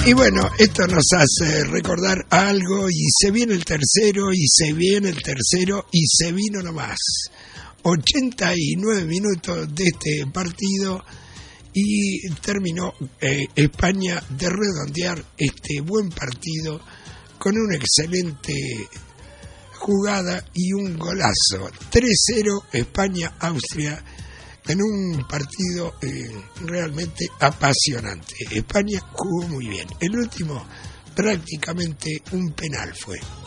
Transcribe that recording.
Y bueno, esto nos hace recordar algo, y se viene el tercero, y se viene el tercero, y se vino nomás. 89 minutos de este partido y terminó España de redondear este buen partido con una excelente jugada y un golazo. 3-0 España-Austria en un partido realmente apasionante. España jugó muy bien. El último prácticamente un penal fue.